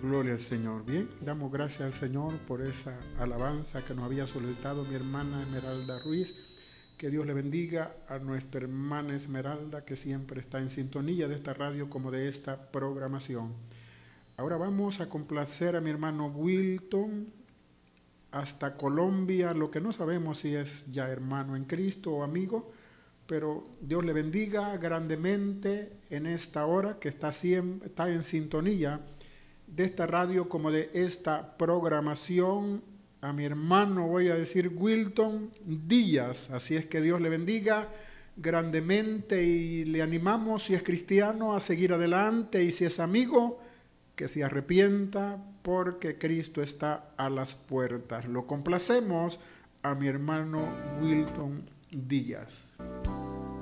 Gloria al Señor. Bien, damos gracias al Señor por esa alabanza que nos había solicitado mi hermana Esmeralda Ruiz. Que Dios le bendiga a nuestra hermana Esmeralda, que siempre está en sintonía de esta radio como de esta programación. Ahora vamos a complacer a mi hermano Wilton hasta Colombia, lo que no sabemos si es ya hermano en Cristo o amigo, pero Dios le bendiga grandemente en esta hora que está en sintonía de esta radio como de esta programación. A mi hermano voy a decir Wilton Díaz, así es que Dios le bendiga grandemente y le animamos, si es cristiano, a seguir adelante, y si es amigo, que se arrepienta porque Cristo está a las puertas. Lo complacemos a mi hermano Wilton Díaz.